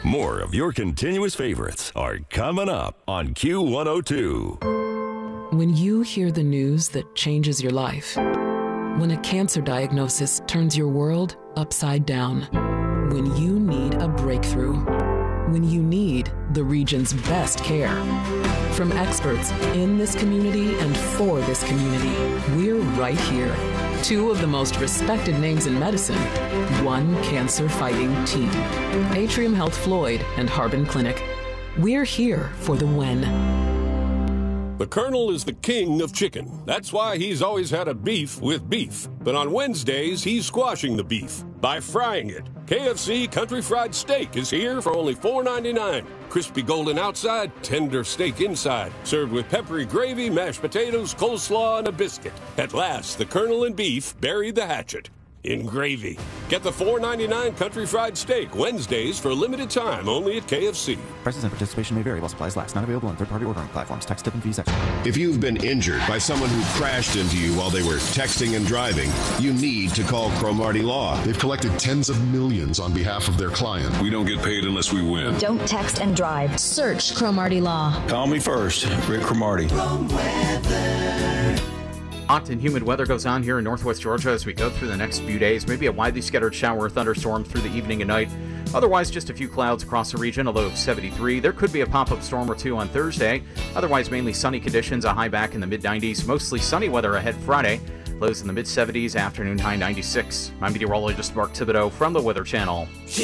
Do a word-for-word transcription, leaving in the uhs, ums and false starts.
More of your continuous favorites are coming up on Q one oh two. When you hear the news that changes your life, when a cancer diagnosis turns your world upside down, when you need a breakthrough, when you need the region's best care. From experts in this community and for this community, we're right here. Two of the most respected names in medicine, one cancer-fighting team. Atrium Health Floyd and Harbin Clinic. We're here for the when. The Colonel is the king of chicken. That's why he's always had a beef with beef. But on Wednesdays, he's squashing the beef by frying it. K F C Country Fried Steak is here for only four ninety-nine. Crispy golden outside, tender steak inside. Served with peppery gravy, mashed potatoes, coleslaw, and a biscuit. At last, the Colonel and beef buried the hatchet in gravy. Get the four ninety-nine Country Fried Steak Wednesdays for a limited time only at K F C. Prices and participation may vary while supplies last. Not available on third-party ordering platforms. Tax, tip, and fees extra. If you've been injured by someone who crashed into you while they were texting and driving, you need to call Cromartie Law. They've collected tens of millions on behalf of their client. We don't get paid unless we win. Don't text and drive. Search Cromartie Law. Call me first, Rick Cromartie. Hot and humid weather goes on here in northwest Georgia as we go through the next few days. Maybe a widely scattered shower or thunderstorm through the evening and night. Otherwise, just a few clouds across the region, a low of seventy-three. There could be a pop-up storm or two on Thursday. Otherwise, mainly sunny conditions, a high back in the mid nineties. Mostly sunny weather ahead Friday. Lows in the mid seventies, afternoon high ninety-six. I'm meteorologist Mark Thibodeau from the Weather Channel.